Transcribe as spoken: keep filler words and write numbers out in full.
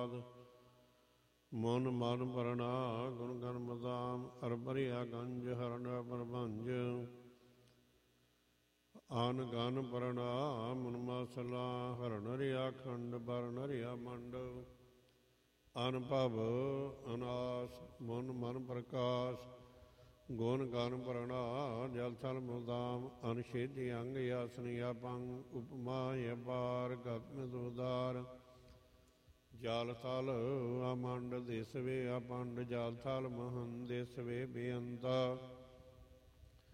ਮਨ ਮਨ ਪਰਣਾ ਗੁਣ ਗਨ ਮਦਾਮ ਅਰ ਬਰਿਆ ਗੰਜ ਹਰਨ ਪ੍ਰਭੰਜ ਆਨ ਗਨ ਪਰਣਾ ਮਨ ਮਸਲਾ ਹਰਨ ਰਿਆ ਖੰਡ ਬਰਨ ਰਿਆ ਮੰਡ ਅਨਭਵ ਅਨਾਸ ਮਨ ਮਨ ਪ੍ਰਕਾਸ਼ ਗੁਣ ਗਨ ਪਰਣਾ ਜਲ ਥਲ ਮੁਦਾਮ ਅਨਛੇਦੀ ਅੰਗ ਆਸਨ ਆਪੰਗ ਉਪਮਾ ਅਪਾਰ ਗਤਮ ਦੁਦਾਰ ਜਲ ਥਲ ਅਮੰਡ ਦਿਸਵੇ ਅਪੰਡ ਜਲ ਥਲ ਮਹੰ ਦਿਸਵੇ ਬੇਅੰਤਾ